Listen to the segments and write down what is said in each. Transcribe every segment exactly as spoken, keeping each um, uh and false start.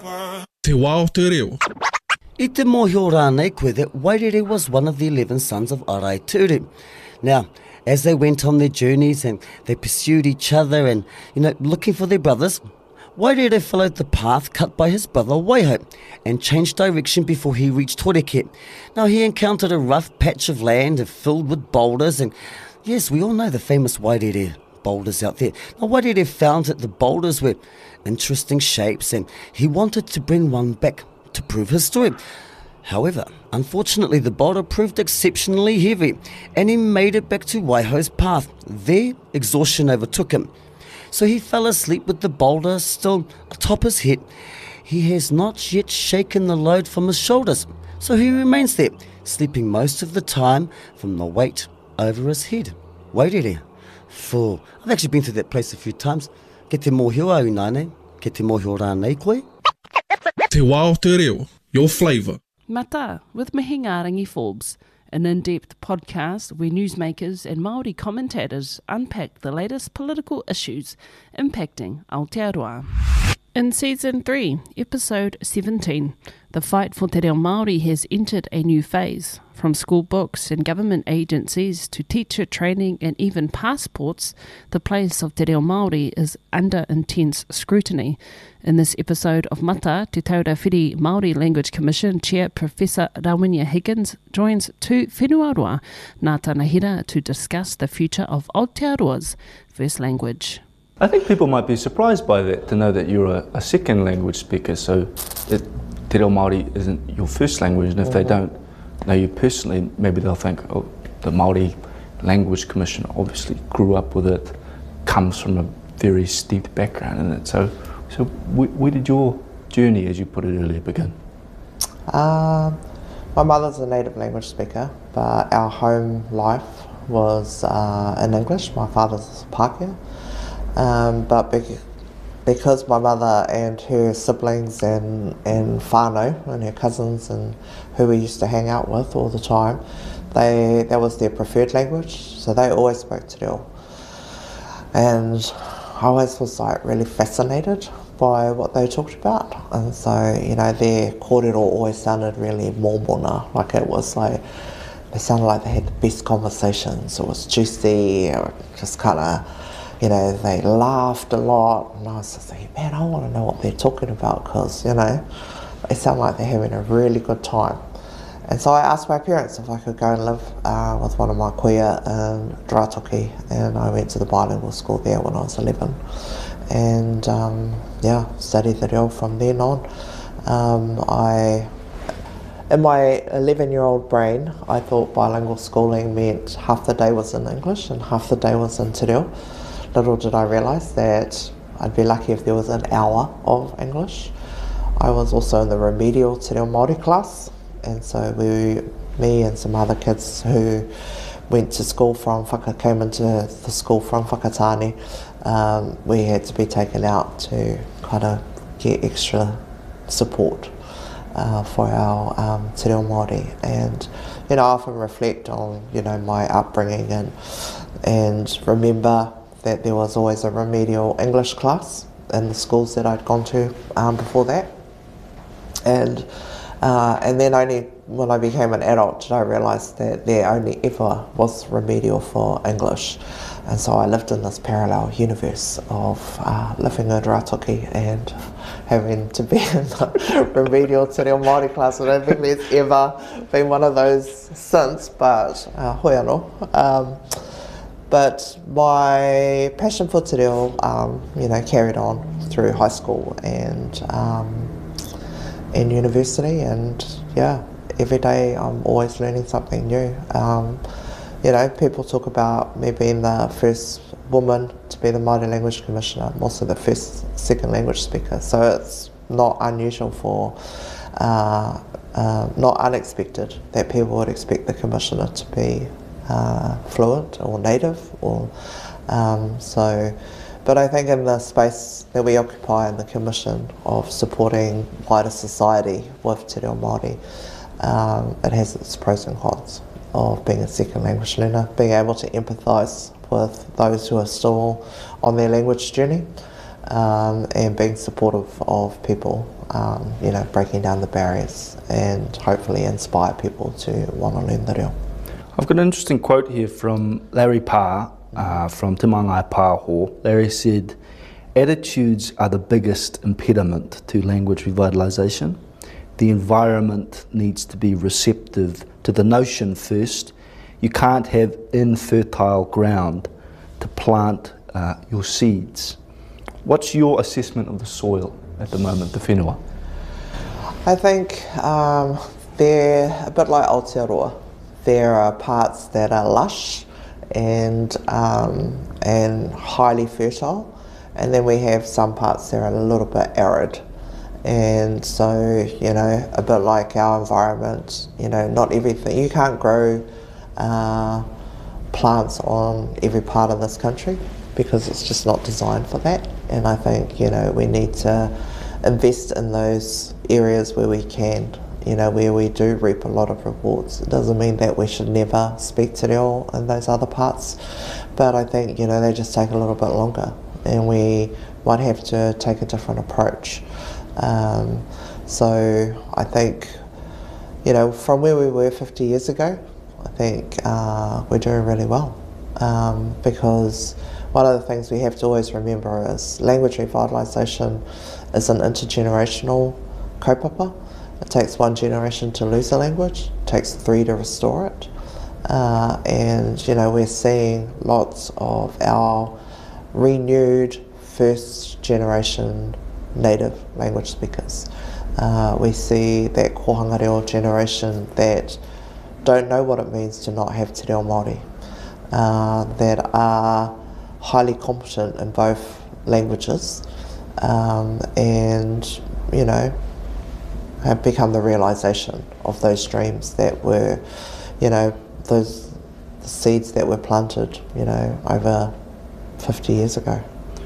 Te wā o te reo. I te mōhio rānei koe that Wairere was one of the eleven sons of Araituru. Now, as they went on their journeys and they pursued each other and, you know, looking for their brothers, Wairere followed the path cut by his brother Waiho and changed direction before he reached Horeke. Now, he encountered a rough patch of land filled with boulders, and yes, we all know the famous Wairere boulders out there. Now, Wairere found that the boulders were interesting shapes and he wanted to bring one back to prove his story. However, unfortunately, the boulder proved exceptionally heavy and he made it back to Waiho's path. There, exhaustion overtook him. So he fell asleep with the boulder still atop his head. He has not yet shaken the load from his shoulders, so he remains there, sleeping most of the time from the weight over his head. Wairere. For I've actually been to that place a few times. Ke te mōhio au nāne, ke te mōhio rānei koe. Te wā o te reo, your flavour. Mata, with Mihingarangi Forbes, an in-depth podcast where newsmakers and Māori commentators unpack the latest political issues impacting Aotearoa. In Season three, Episode seventeen, the fight for te reo Māori has entered a new phase. From school books and government agencies to teacher training and even passports, the place of te reo Māori is under intense scrutiny. In this episode of Mata, Te Taurawhiri Māori Language Commission Chair Professor Rawinia Higgins joins two whenuaroa Ngā Tanahira to discuss the future of Aotearoa's first language. I think people might be surprised by that, to know that you're a, a second language speaker, so it, te reo Māori isn't your first language, and if mm-hmm. they don't know you personally, maybe they'll think, oh, the Māori Language Commission obviously grew up with it, comes from a very steeped background in it. So, so where, where did your journey, as you put it earlier, begin? Um, my mother's a native language speaker, but our home life was uh, in English. My father's Pākehā. Um, but be because my mother and her siblings and, and whānau and her cousins and who we used to hang out with all the time, they that was their preferred language, so they always spoke te reo. And I always was like really fascinated by what they talked about, and so, you know, their kōrero always sounded really mōmona, like it was like, they sounded like they had the best conversations. It was juicy, or just kind of, you know, they laughed a lot, and I was just like, man, I want to know what they're talking about, because, you know, they sound like they're having a really good time. And so I asked my parents if I could go and live uh, with one of my kuia in Rātoki, and I went to the bilingual school there when I was eleven. And um, yeah, studied the reo from then on. Um, I, in my eleven-year-old brain, I thought bilingual schooling meant half the day was in English and half the day was in te reo. Little did I realise that I'd be lucky if there was an hour of English. I was also in the remedial te reo Māori class, and so we, me and some other kids who went to school from Whaka, came into the school from Whakatane, um, we had to be taken out to kind of get extra support uh, for our um, te reo Māori. And, you know, I often reflect on, you know, my upbringing and, and remember that there was always a remedial English class in the schools that I'd gone to um, before that. And uh, and then only when I became an adult did I realise that there only ever was remedial for English. And so I lived in this parallel universe of uh, living in Rātoki and having to be in the remedial te reo Māori class. I don't think there's ever been one of those since, but uh, hoi anō. Um, But my passion for te reo, um, you know, carried on through high school and um, and university, and yeah, every day I'm always learning something new. Um, you know, people talk about me being the first woman to be the Māori Language Commissioner. I'm also the first second language speaker, so it's not unusual for, uh, uh, not unexpected that people would expect the Commissioner to be Uh, fluent or native, or um, so. But I think in the space that we occupy in the Commission of supporting wider society with te reo Māori, um, it has its pros and cons of being a second language learner, being able to empathise with those who are still on their language journey, um, and being supportive of people, um, you know, breaking down the barriers and hopefully inspire people to want to learn the reo. I've got an interesting quote here from Larry Parr uh, from Te Mangai Pāho. Larry said, "Attitudes are the biggest impediment to language revitalisation. The environment needs to be receptive to the notion first. You can't have infertile ground to plant uh, your seeds." What's your assessment of the soil at the moment, the whenua? I think um, they're a bit like Aotearoa. There are parts that are lush and um, and highly fertile, and then we have some parts that are a little bit arid. And so, you know, a bit like our environment, you know, not everything, you can't grow uh, plants on every part of this country because it's just not designed for that. And I think, you know, we need to invest in those areas where we can, you know, where we do reap a lot of rewards. It doesn't mean that we should never speak te reo in those other parts, but I think, you know, they just take a little bit longer and we might have to take a different approach. Um, so I think, you know, from where we were fifty years ago, I think uh, we're doing really well, um, because one of the things we have to always remember is language revitalisation is an intergenerational kaupapa. It takes one generation to lose a language, it takes three to restore it, uh, and you know, we're seeing lots of our renewed first generation native language speakers. Uh, we see that kohanga reo generation that don't know what it means to not have te reo Māori, uh, that are highly competent in both languages, um, and you know, have become the realisation of those dreams that were, you know, those seeds that were planted, you know, over fifty years ago.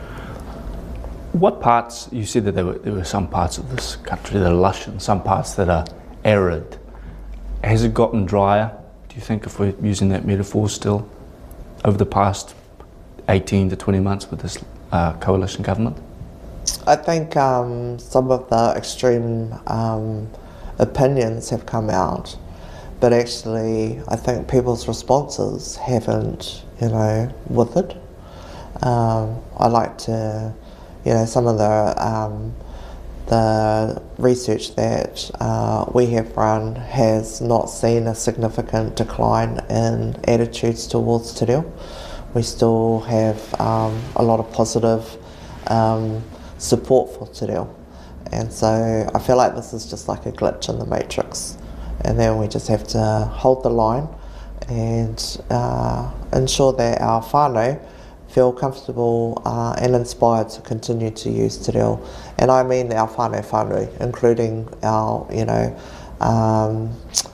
What parts, you said that there were, there were some parts of this country that are lush and some parts that are arid. Has it gotten drier, do you think, if we're using that metaphor still, over the past eighteen to twenty months with this uh, coalition government? I think um, some of the extreme um, opinions have come out, but actually I think people's responses haven't, you know, withered. Um, I like to, you know, some of the um, the research that uh, we have run has not seen a significant decline in attitudes towards te reo. We still have um, a lot of positive um, support for te reo, and so I feel like this is just like a glitch in the matrix, and then we just have to hold the line and uh, ensure that our whānau feel comfortable uh, and inspired to continue to use te reo. And I mean our whānau whānui, including our, you know, um,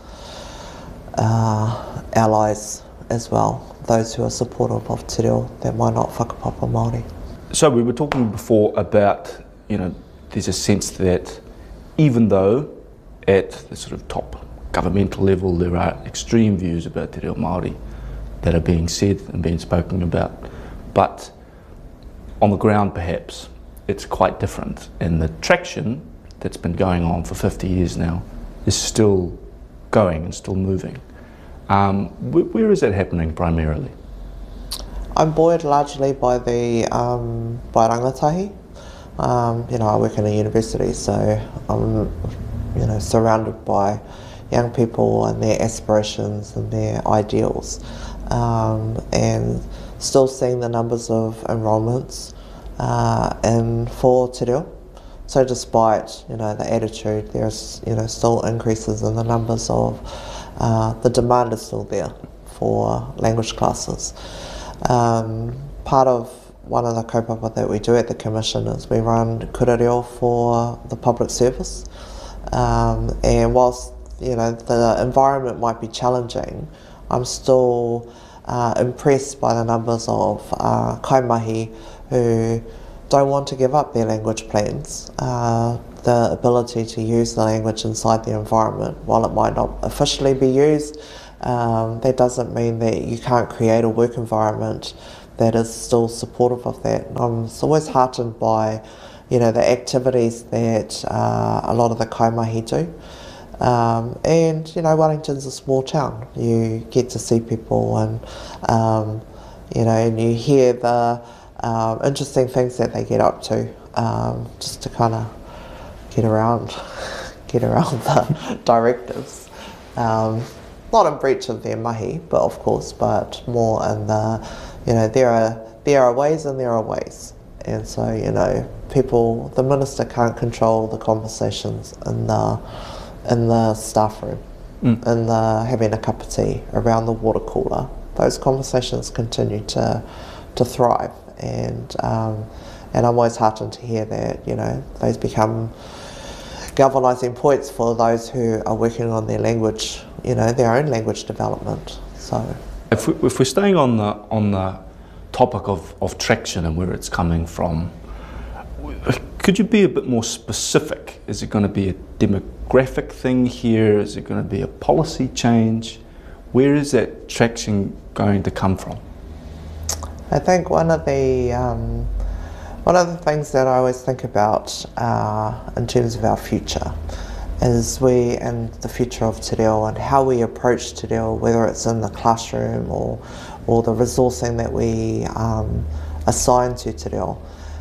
uh, allies as well, those who are supportive of te reo that might not whakapapa Māori. So we were talking before about, you know, there's a sense that even though at the sort of top governmental level there are extreme views about te reo Māori that are being said and being spoken about, but on the ground perhaps it's quite different, and the traction that's been going on for fifty years now is still going and still moving. Um, wh where is that happening primarily? I'm buoyed largely by the um, by rangatahi. Um, you know, I work in a university, so I'm, you know, surrounded by young people and their aspirations and their ideals, um, and still seeing the numbers of enrolments uh, in for te reo. So despite, you know, the attitude, there's, you know, still increases in the numbers of uh, the demand is still there for language classes. Um, part of one of the kaupapa that we do at the Commission is we run kura reo for the public service, um, and whilst, you know, the environment might be challenging, I'm still uh, impressed by the numbers of uh, kaimahi who don't want to give up their language plans, uh, the ability to use the language inside the environment. While it might not officially be used, um, that doesn't mean that you can't create a work environment that is still supportive of that. And I'm always heartened by, you know, the activities that uh, a lot of the kaimahi do. Um, and, you know, Wellington's a small town. You get to see people and, um, you know, and you hear the um, interesting things that they get up to, um, just to kind of get around, get around the directives. Um, not in breach of their mahi, but of course, but more in the, you know, there are there are ways and there are ways. And so, you know, people, the minister can't control the conversations in the in the staff room, mm. in the having a cup of tea around the water cooler. Those conversations continue to to thrive, and um, and I'm always heartened to hear that, you know, those become galvanising points for those who are working on their language, you know, their own language development. So, if, we, if we're staying on the on the topic of, of traction and where it's coming from, could you be a bit more specific? Is it going to be a demographic thing here? Is it going to be a policy change? Where is that traction going to come from? I think one of the um, one of the things that I always think about uh, in terms of our future is we and the future of te reo and how we approach te reo, whether it's in the classroom or or the resourcing that we um, assign to te reo,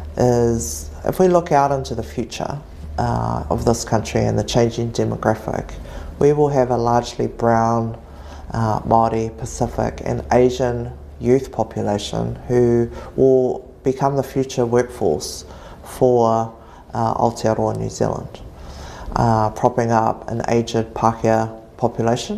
is if we look out into the future uh, of this country and the changing demographic, we will have a largely brown, uh, Māori, Pacific and Asian youth population who will become the future workforce for uh, Aotearoa New Zealand, uh, propping up an aged Pākehā population.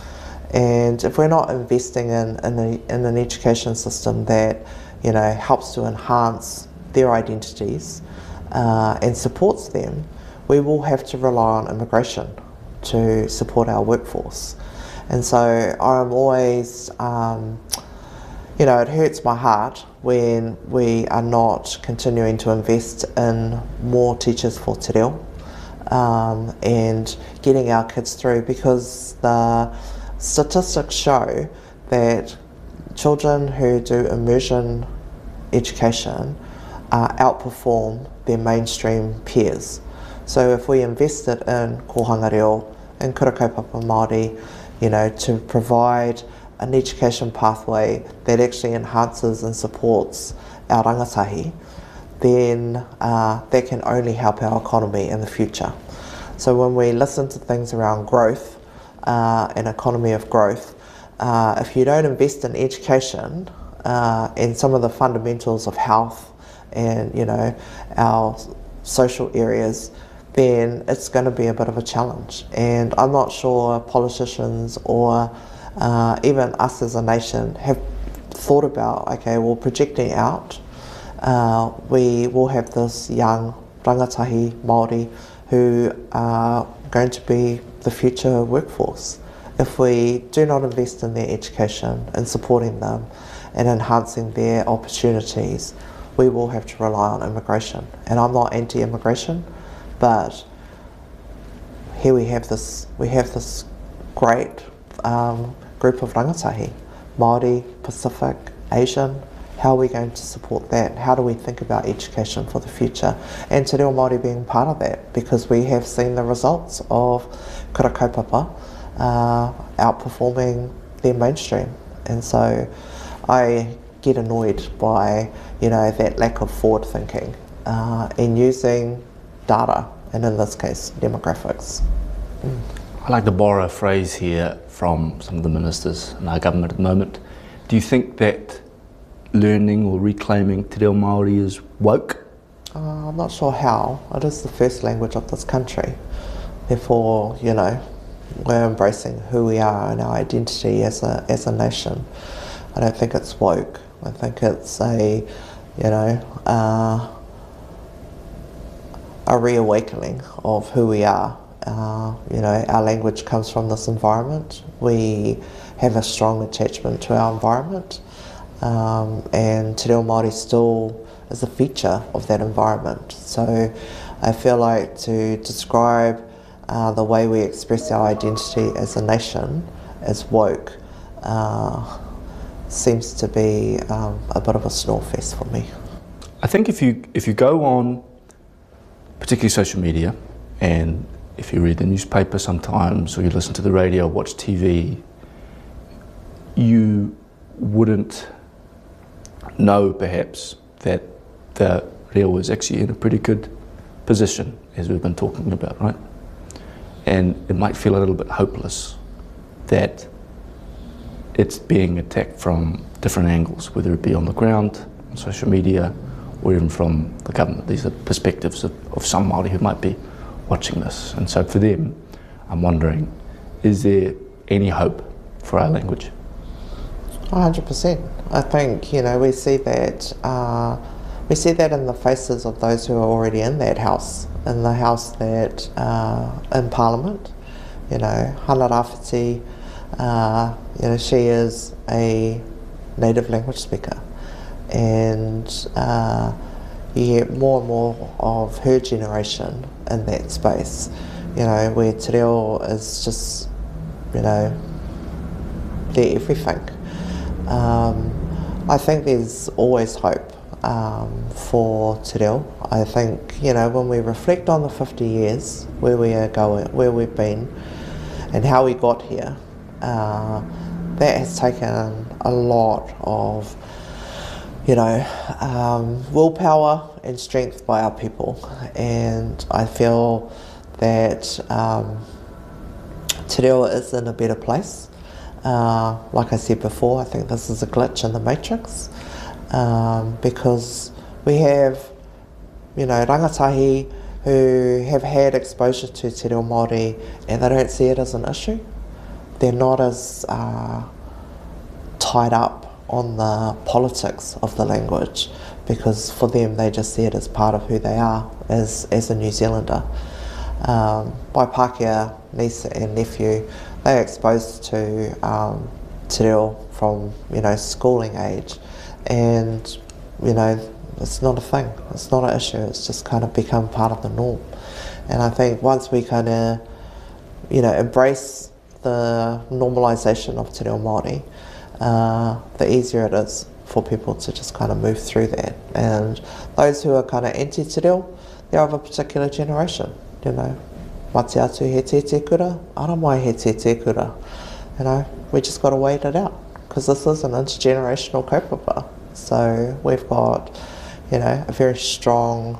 And if we're not investing in, in, a, in an education system that, you know, helps to enhance their identities uh, and supports them, we will have to rely on immigration to support our workforce. And so I'm always, um, you know, it hurts my heart when we are not continuing to invest in more teachers for te reo um, and getting our kids through, because the statistics show that children who do immersion education uh, outperform their mainstream peers. So if we invested in kohanga reo and kura kaupapa Māori, you know, to provide an education pathway that actually enhances and supports our rangatahi, then uh, that can only help our economy in the future. So when we listen to things around growth, uh, an economy of growth, uh, if you don't invest in education uh, and some of the fundamentals of health and, you know, our social areas, then it's going to be a bit of a challenge. And I'm not sure politicians or uh, even us as a nation have thought about, okay, well, projecting out, uh, we will have this young rangatahi Māori who are going to be the future workforce. If we do not invest in their education and supporting them and enhancing their opportunities, we will have to rely on immigration. And I'm not anti-immigration, but here we have this we have this great um, group of rangatahi, Māori, Pacific, Asian. How are we going to support that? How do we think about education for the future? And te reo Māori being part of that, because we have seen the results of kura kaupapa uh, outperforming their mainstream. And so I get annoyed by, you know, that lack of forward thinking uh, in using data, and in this case, demographics. Mm. I like to borrow a phrase here from some of the ministers in our government at the moment. Do you think that learning or reclaiming te reo Māori is woke? Uh, I'm not sure how. It is the first language of this country. Therefore, you know, we're embracing who we are and our identity as a as a nation. I don't think it's woke. I think it's a, you know, uh, a reawakening of who we are. Uh, you know, our language comes from this environment. We have a strong attachment to our environment, um, and te reo Māori still is a feature of that environment. So I feel like to describe uh, the way we express our identity as a nation as woke uh, seems to be um, a bit of a snore fest for me. I think if you if you go on, particularly social media, and if you read the newspaper sometimes, or you listen to the radio, watch T V, you wouldn't know perhaps that the reo is actually in a pretty good position, as we've been talking about, right? And it might feel a little bit hopeless that it's being attacked from different angles, whether it be on the ground, on social media, or even from the government. These are perspectives of, of some Māori who might be watching this. And so for them, I'm wondering, is there any hope for our language? one hundred percent. I think, you know, we see that uh, we see that in the faces of those who are already in that house, in the house that, uh, in Parliament. You know, Hana Rāwhiti, uh, you know, she is a native language speaker. And uh, you get more and more of her generation in that space, you know, where te reo is just, you know, they're everything. Um, I think there's always hope um, for te reo. I think, you know, when we reflect on the fifty years where we are going, where we've been, and how we got here, uh, that has taken a lot of, you know, um, willpower and strength by our people, and I feel that um, te reo is in a better place. Uh, like I said before, I think this is a glitch in the matrix, um, because we have, you know, rangatahi who have had exposure to te reo Māori and they don't see it as an issue. They're not as uh, tied up on the politics of the language, because for them they just see it as part of who they are as, as a New Zealander. Um, my Pākehā niece and nephew, they're exposed to um, te reo from, you know, schooling age, and, you know, it's not a thing, it's not an issue, it's just kind of become part of the norm. And I think once we kind of, you know, embrace the normalisation of te reo Māori, uh, the easier it is for people to just kind of move through that. And those who are kind of anti-te reo, they're of a particular generation, you know. Mate atu he te te kura, ara mai he te te kura. You know, we just got to wait it out, because this is an intergenerational kaupapa. So we've got, you know, a very strong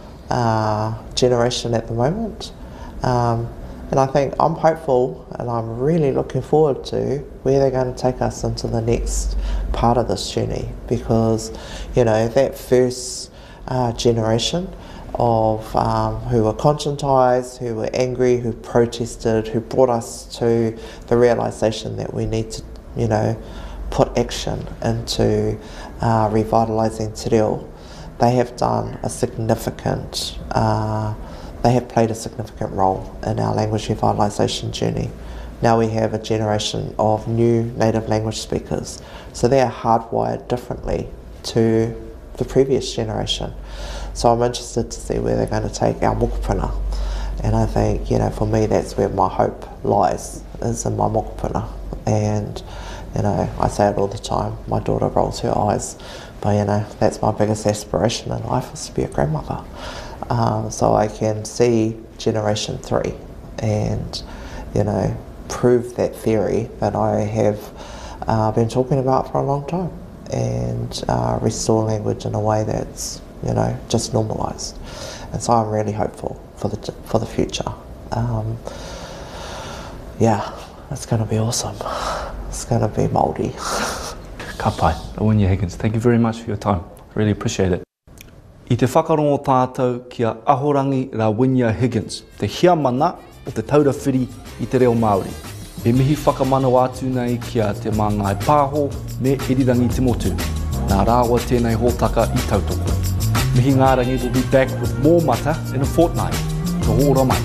uh, generation at the moment. Um, and I think I'm hopeful, and I'm really looking forward to where they're going to take us into the next part of this journey, because, you know, that first uh, generation of um, who were conscientised, who were angry, who protested, who brought us to the realisation that we need to, you know, put action into uh, revitalising te reo. They have done a significant, uh, they have played a significant role in our language revitalisation journey. Now we have a generation of new native language speakers, so they are hardwired differently to the previous generation. So I'm interested to see where they're going to take our mokopuna. And I think, you know, for me, that's where my hope lies, is in my mokopuna. And, you know, I say it all the time, my daughter rolls her eyes, but, you know, that's my biggest aspiration in life, is to be a grandmother. Um, so I can see generation three and, you know, prove that theory that I have uh, been talking about for a long time, and uh, restore language in a way that's, you know, just normalised. And so I'm really hopeful for the for the future. Um, yeah, it's going to be awesome. It's going to be Māori. Ka pai. Lawinia Higgins, thank you very much for your time. Really appreciate it. I te whakarongo tātou kia ahorangi Lawinia Higgins, te hia mana o te taurawhiri i te reo Māori. E mihi whakamana atu nei kia te māngai pāho me irirangi te motu. Nā rāua tēnei hōtaka i tautoko. Mihi Ngārangi will be back with more mata in a fortnight. Ka ora mai.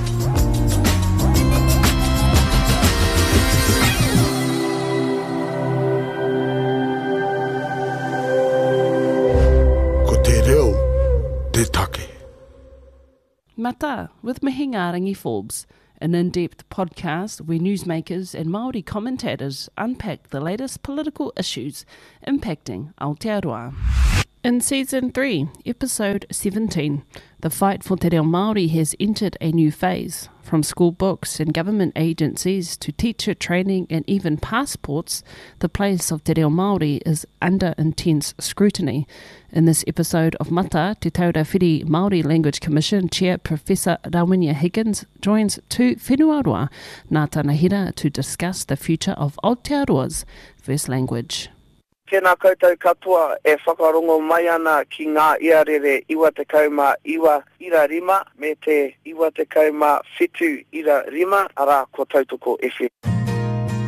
Ko te reo, te take. Mata with Mihi Ngārangi Forbes, an in-depth podcast where newsmakers and Māori commentators unpack the latest political issues impacting Aotearoa. In Season three, Episode seventeen, the fight for Te Reo Māori has entered a new phase. From school books and government agencies to teacher training and even passports, the place of Te Reo Māori is under intense scrutiny. In this episode of Mata, Te Taurawhiri Māori Language Commission Chair Professor Rawinia Higgins joins two whenuaroa, Ngā Tanahira, to discuss the future of Aotearoa's first language. Tēnā koutou katoa e whakarongo mai ana ki ngā iarere iwa te kauma iwa ira rima me te iwa te kauma whitu ira rima ara ko tautoko F M.